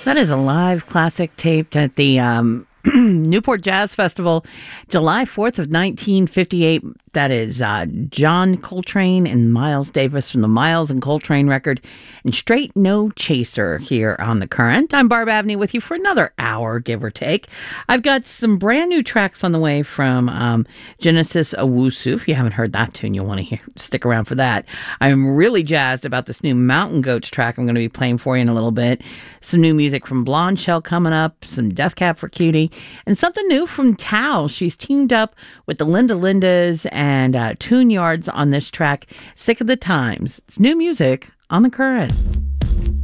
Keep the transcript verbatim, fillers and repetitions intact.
That is a live classic taped at the um, Newport Jazz Festival, July fourth of nineteen fifty-eight. That is uh, John Coltrane and Miles Davis from the Miles and Coltrane record, and Straight No Chaser here on The Current. I'm Barb Abney with you for another hour, give or take. I've got some brand new tracks on the way from um, Genesis Owusu. If you haven't heard that tune, you'll want to hear, stick around for that. I'm really jazzed about this new Mountain Goats track I'm going to be playing for you in a little bit. Some new music from Blonde Shell coming up, some Death Cab for Cutie, and something new from Tao. She's teamed up with the Linda Lindas and uh, Tune Yards on this track, Sick of the Times. It's new music on The Current.